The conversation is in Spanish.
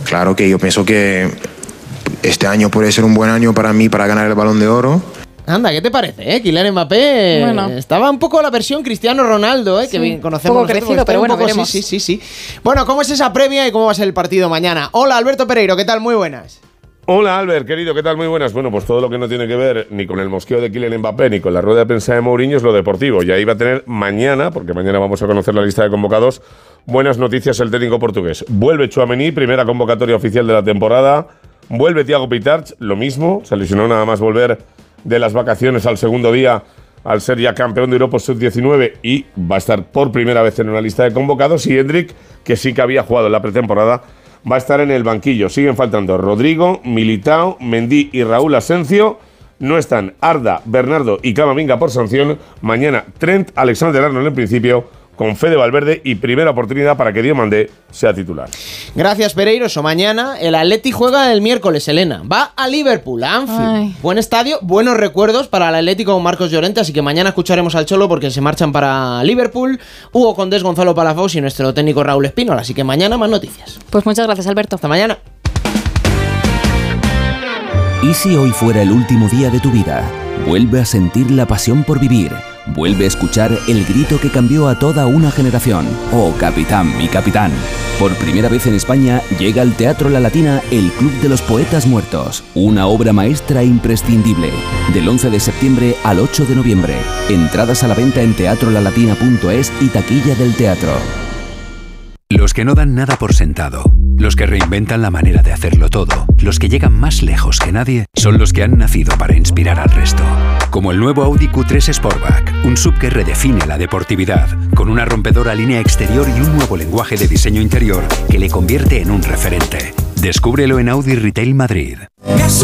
claro que yo pienso que este año puede ser un buen año para mí para ganar el Balón de Oro. Anda, ¿qué te parece? Kylian Mbappé estaba un poco la versión Cristiano Ronaldo, que bien conocemos. Un poco crecido, pero bueno, veremos. Sí. Bueno, ¿cómo es esa previa y cómo va a ser el partido mañana? Hola, Alberto Pereiro, ¿qué tal? Muy buenas. Hola, Albert, querido, ¿qué tal? Muy buenas. Bueno, pues todo lo que no tiene que ver ni con el mosqueo de Kylian Mbappé ni con la rueda de prensa de Mourinho es lo deportivo. Y ahí va a tener mañana, porque mañana vamos a conocer la lista de convocados, buenas noticias el técnico portugués. Vuelve Tchouaméni, primera convocatoria oficial de la temporada. Vuelve Thiago Pitach, lo mismo. Se lesionó nada más volver de las vacaciones al segundo día al ser ya campeón de Europa Sub-19 y va a estar por primera vez en una lista de convocados. Y Endrick, que sí que había jugado en la pretemporada, va a estar en el banquillo. Siguen faltando Rodrigo, Militao, Mendy y Raúl Asencio. No están Arda, Bernardo y Camavinga por sanción. Mañana Trent Alexander-Arnold en principio, con Fede Valverde y primera oportunidad para que Diomandé sea titular. Gracias, Pereiro. Eso mañana. El Atleti juega el miércoles, Elena. Va a Liverpool, a Anfield. Buen estadio, buenos recuerdos para el Atlético con Marcos Llorente, así que mañana escucharemos al Cholo porque se marchan para Liverpool. Hugo Condés, Gonzalo Palafox y nuestro técnico Raúl Espínola. Así que mañana más noticias. Pues muchas gracias, Alberto. Hasta mañana. ¿Y si hoy fuera el último día de tu vida? Vuelve a sentir la pasión por vivir. Vuelve a escuchar el grito que cambió a toda una generación. ¡Oh, capitán, mi capitán! Por primera vez en España llega al Teatro La Latina el Club de los Poetas Muertos. Una obra maestra imprescindible. Del 11 de septiembre al 8 de noviembre. Entradas a la venta en teatrolalatina.es y taquilla del teatro. Los que no dan nada por sentado, los que reinventan la manera de hacerlo todo, los que llegan más lejos que nadie, son los que han nacido para inspirar al resto. Como el nuevo Audi Q3 Sportback, un SUV que redefine la deportividad, con una rompedora línea exterior y un nuevo lenguaje de diseño interior que le convierte en un referente. Descúbrelo en Audi Retail Madrid.